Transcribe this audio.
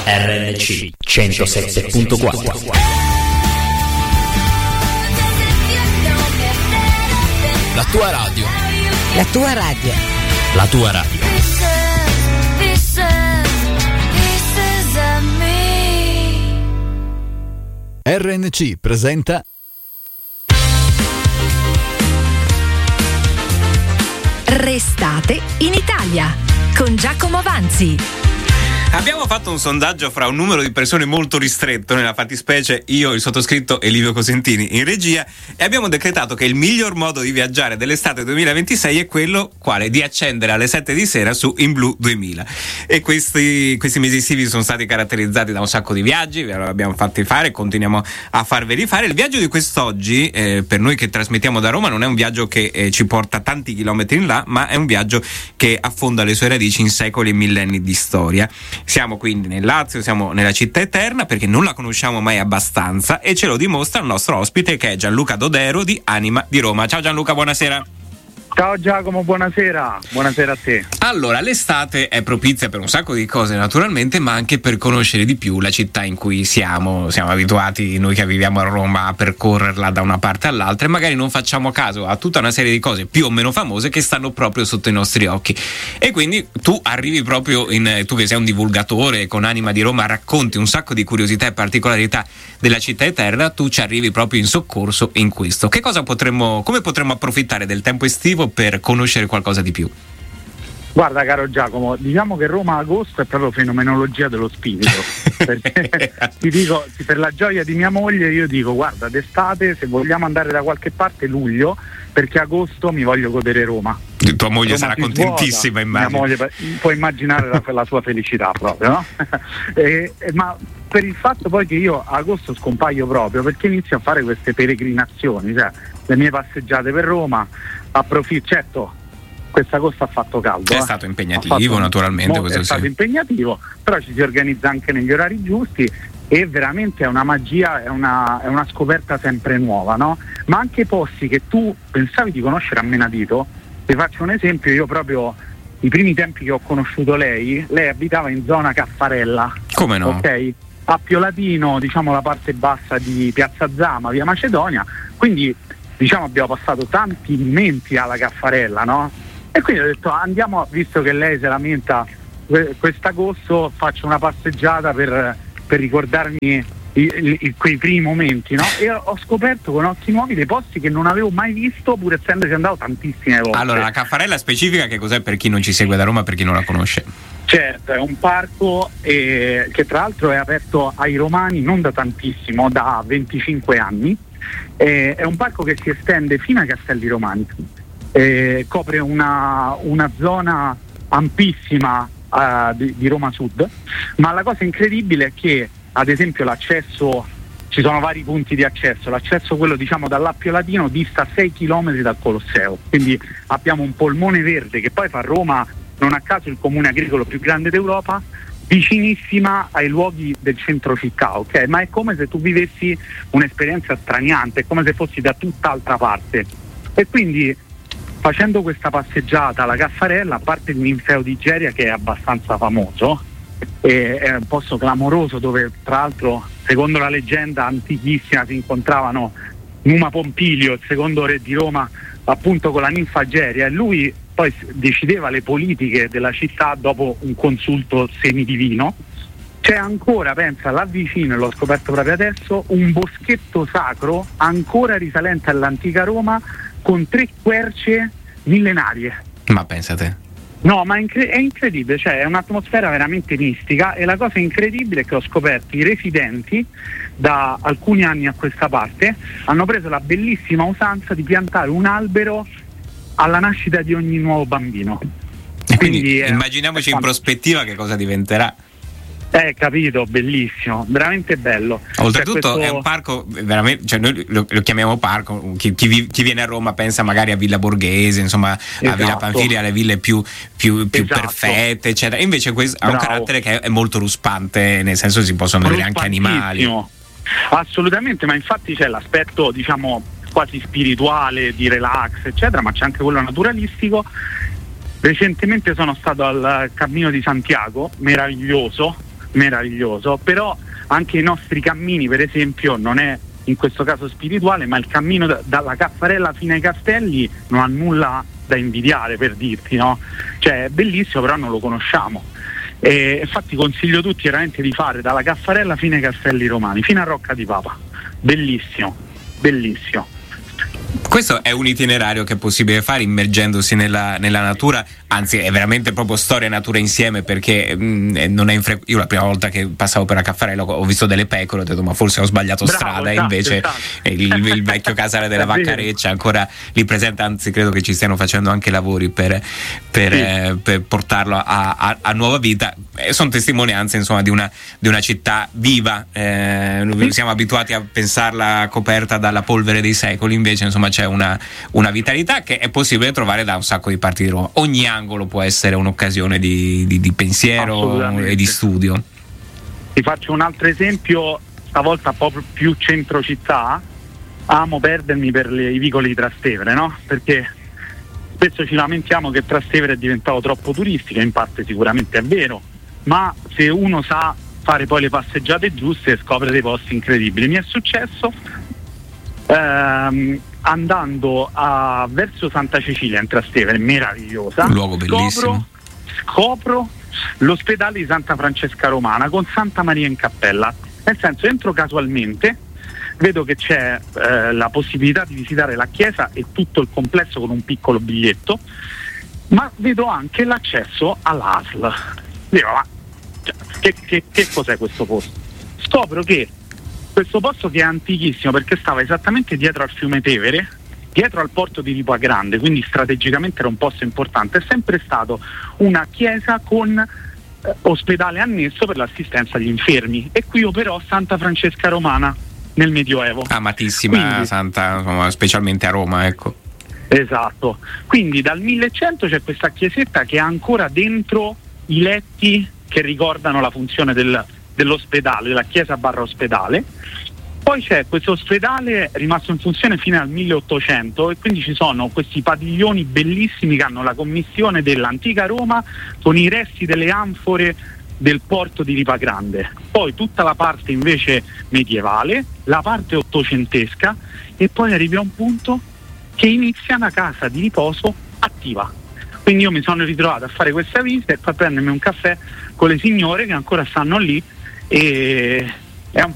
RNC 107.4. La tua radio. La tua radio. La tua radio. RNC presenta Restate in Italia con Giacomo Vanzi. Abbiamo fatto un sondaggio fra un numero di persone molto ristretto, nella fattispecie io, il sottoscritto e Livio Cosentini in regia, e abbiamo decretato che il miglior modo di viaggiare dell'estate 2026 è quello quale di accendere alle 7 di sera su In Blu 2000. E questi mesi estivi sono stati caratterizzati da un sacco di viaggi, ve l'abbiamo fatti fare e continuiamo a farveli fare. Il viaggio di quest'oggi, per noi che trasmettiamo da Roma, non è un viaggio che ci porta tanti chilometri in là, ma è un viaggio che affonda le sue radici in secoli e millenni di storia. Siamo quindi nel Lazio, siamo nella città eterna perché non la conosciamo mai abbastanza, e ce lo dimostra il nostro ospite, che è Gianluca Dodero di Anima di Roma. Ciao Gianluca, buonasera. Ciao Giacomo, buonasera a te. Allora, l'estate è propizia per un sacco di cose naturalmente, ma anche per conoscere di più la città in cui siamo abituati noi che viviamo a Roma a percorrerla da una parte all'altra, e magari non facciamo caso a tutta una serie di cose più o meno famose che stanno proprio sotto i nostri occhi. E quindi tu arrivi proprio tu che sei un divulgatore con Anima di Roma, racconti un sacco di curiosità e particolarità della città eterna, tu ci arrivi proprio in soccorso in questo. Come potremmo approfittare del tempo estivo per conoscere qualcosa di più? Guarda caro Giacomo, diciamo che Roma agosto è proprio fenomenologia dello spirito. Perché ti dico, per la gioia di mia moglie io dico, guarda, d'estate se vogliamo andare da qualche parte luglio, perché agosto mi voglio godere Roma. Tua moglie Roma sarà contentissima, immagino. Mia moglie, puoi immaginare la sua felicità proprio, no? Ma per il fatto poi che io a agosto scompaio proprio, perché inizio a fare queste peregrinazioni, cioè le mie passeggiate per Roma, certo questa agosto ha fatto caldo. È stato impegnativo, naturalmente. È stato impegnativo, però ci si organizza anche negli orari giusti, e veramente è una magia, è una scoperta sempre nuova, no? Ma anche posti che tu pensavi di conoscere a menadito. Vi faccio un esempio, io proprio i primi tempi che ho conosciuto lei abitava in zona Caffarella. Come no? Ok? A Piolatino, diciamo la parte bassa di Piazza Zama, via Macedonia, quindi diciamo abbiamo passato tanti momenti alla Caffarella, no? E quindi ho detto andiamo, visto che lei si lamenta quest'agosto, faccio una passeggiata per ricordarmi quei primi momenti, no? E ho scoperto con occhi nuovi dei posti che non avevo mai visto, pur essendoci andato tantissime volte. Allora, la Caffarella specifica che cos'è per chi non ci segue da Roma, per chi non la conosce? Certo, è un parco che tra l'altro è aperto ai romani non da tantissimo, da 25 anni. È un parco che si estende fino ai Castelli Romani, copre una zona ampissima di Roma Sud, ma la cosa incredibile è che ad esempio l'accesso, ci sono vari punti di accesso, l'accesso quello diciamo dall'Appio Latino dista 6 km dal Colosseo, quindi abbiamo un polmone verde che poi fa Roma, non a caso, il comune agricolo più grande d'Europa, vicinissima ai luoghi del centro città, ok? Ma è come se tu vivessi un'esperienza straniante, è come se fossi da tutt'altra parte. E quindi facendo questa passeggiata alla Caffarella, a parte il Ninfeo di Igeria che è abbastanza famoso, è un posto clamoroso dove tra l'altro secondo la leggenda antichissima si incontravano Numa Pompilio, il secondo re di Roma, appunto con la ninfa Igeria, e lui poi decideva le politiche della città dopo un consulto semidivino. C'è ancora, pensa, là vicino, e l'ho scoperto proprio adesso, un boschetto sacro ancora risalente all'antica Roma con 3 querce millenarie. Ma pensate. No, ma è incredibile, cioè è un'atmosfera veramente mistica, e la cosa incredibile è che ho scoperto i residenti da alcuni anni a questa parte hanno preso la bellissima usanza di piantare un albero alla nascita di ogni nuovo bambino. Quindi immaginiamoci in prospettiva che cosa diventerà. Capito, bellissimo, veramente bello. Oltretutto è un parco veramente, cioè noi lo chiamiamo parco, chi viene a Roma pensa magari a Villa Borghese, insomma, esatto, a Villa Pamfilia, alle ville più esatto, perfette, eccetera. Invece questo ha un carattere che è molto ruspante, nel senso si possono vedere anche animali. Assolutamente, ma infatti c'è l'aspetto, diciamo, quasi spirituale, di relax, eccetera, ma c'è anche quello naturalistico. Recentemente sono stato al Cammino di Santiago, meraviglioso, meraviglioso, però anche i nostri cammini, per esempio, non è in questo caso spirituale, ma il cammino dalla Caffarella fino ai Castelli non ha nulla da invidiare, per dirti, no? Cioè è bellissimo, però non lo conosciamo. E infatti consiglio tutti veramente di fare dalla Caffarella fino ai Castelli Romani, fino a Rocca di Papa. Bellissimo, bellissimo. Questo è un itinerario che è possibile fare immergendosi nella natura, anzi è veramente proprio storia e natura insieme, perché non è io la prima volta che passavo per la Caffarella ho visto delle pecore, ho detto ma forse ho sbagliato strada, e invece il vecchio casale della Vaccareccia ancora lì presente, anzi credo che ci stiano facendo anche lavori per portarlo a nuova vita. Sono testimonianze insomma di una città viva, siamo abituati a pensarla coperta dalla polvere dei secoli, invece insomma c'è una vitalità che è possibile trovare da un sacco di parti di Roma. Ogni angolo può essere un'occasione di pensiero e di studio. Ti faccio un altro esempio, stavolta proprio più centro città. Amo perdermi per i vicoli di Trastevere, no? Perché spesso ci lamentiamo che Trastevere è diventato troppo turistica, in parte sicuramente è vero, ma se uno sa fare poi le passeggiate giuste scopre dei posti incredibili. Mi è successo andando verso Santa Cecilia in Trastevere, meravigliosa, un luogo bellissimo. Scopro l'ospedale di Santa Francesca Romana con Santa Maria in cappella, nel senso entro casualmente, vedo che c'è la possibilità di visitare la chiesa e tutto il complesso con un piccolo biglietto, ma vedo anche l'accesso all'ASL. Dico, ma che cos'è questo posto? Scopro che questo posto, che è antichissimo perché stava esattamente dietro al fiume Tevere, dietro al porto di Ripa Grande, quindi strategicamente era un posto importante, è sempre stato una chiesa con ospedale annesso per l'assistenza agli infermi, e qui operò Santa Francesca Romana nel Medioevo. Amatissima, quindi, santa, insomma, specialmente a Roma, ecco. Esatto, quindi dal 1100 c'è questa chiesetta che ha ancora dentro i letti che ricordano la funzione dell'ospedale, della chiesa barra ospedale. Poi c'è questo ospedale rimasto in funzione fino al 1800, e quindi ci sono questi padiglioni bellissimi che hanno la commissione dell'antica Roma con i resti delle anfore del porto di Ripa Grande. Poi tutta la parte invece medievale, la parte ottocentesca, e poi arrivi a un punto che inizia una casa di riposo attiva. Quindi io mi sono ritrovato a fare questa visita e poi prendermi un caffè con le signore che ancora stanno lì, e